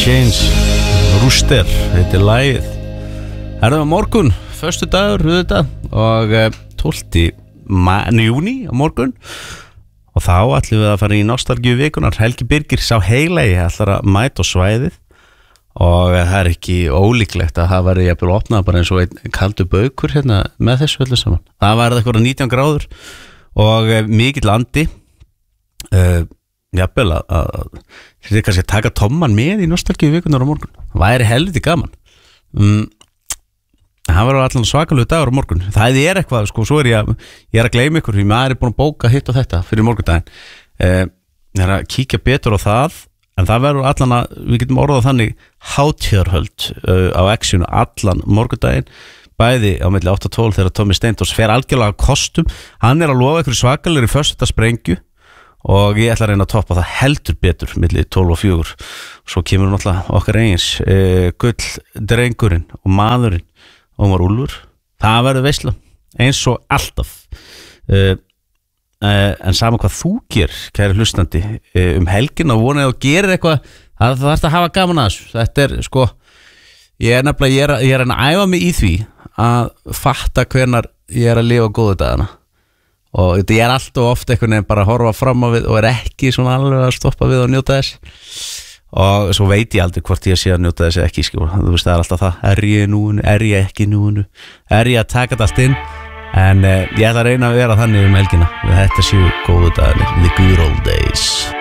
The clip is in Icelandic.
Chains, Rooster heitir lagið. Herðum morgun, föstu dagur og 12. júní á morgun og þá ætlum við að fara í nostalgíu vikunar. Helgi Birgir sá heilagi ætlar að mæta á svæðið og það er ekki ólíklegt að það væri jafnvel opnað bara eins og einn kaldur baukur hérna með þessu öllu saman. Það var eitthvað 19 gráður og mikill andi. Jafnvel að þetta kannski að taka Tomman með í nostalgíu vikunar á morgun. Það væri helviti gaman. Það var allan svakalegu dagur á morgun. Það er eitthvað, sko, svo ég að gleyma ykkur því maður búin að bóka hitt og þetta fyrir morgundaginn. Ég að kíkja betur á það, en það verður allan að, við getum orðað þannig, hátíðarhöld á X-inu allan morgundaginn, bæði á milli 8-12 þegar Tommi Steindors fer algjörlega kostum. Hann að lofa ykkur svakalegri föstudagsprengju og ég ætla að reyna að toppa það heldur betur milli 12 og 4. Svo kemur náttúrulega okkar eigins gull drengurinn og maðurinn Ómar Úlfur. Það verður veisla eins og alltaf. En sama hvað þú ger, kæri hlustandi, helgina og vonið og gerir eitthvað, það þarfst að hafa gaman að þessu. Þetta er sko, ég er nefnilega ég er að æfa mig í því að fatta hvenar ég er að lifa góðu dagana. Og þetta er alltaf oft einhvern veginn bara að horfa fram á við og er ekki svona alveg að stoppa við og njóta þess. Og svo veit ég aldrei hvort ég sé að njóta þess ekki, sko. Þú veist, það er alltaf það, er ég í núinu, er ég ekki í núinu, er ég að taka þetta allt inn. En ég ætla að reyna að vera þannig helgina. Þetta séu góðu dagarnir, the good old days.